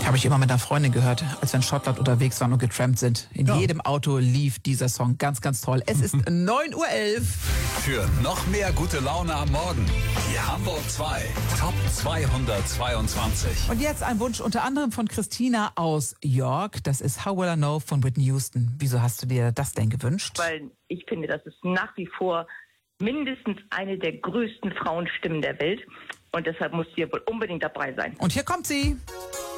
Habe ich immer mit einer Freundin gehört, als wir in Schottland unterwegs waren und getrampt sind. In jedem Auto lief dieser Song. Ganz, ganz toll. Es ist 9:11 Uhr. Für noch mehr gute Laune am Morgen. Die Hamburg 2 Top 222. Und jetzt ein Wunsch unter anderem von Christina aus York. Das ist How Will I Know von Whitney Houston. Wieso hast du dir das denn gewünscht? Weil ich finde, das ist nach wie vor mindestens eine der größten Frauenstimmen der Welt. Und deshalb muss sie wohl unbedingt dabei sein. Und hier kommt sie.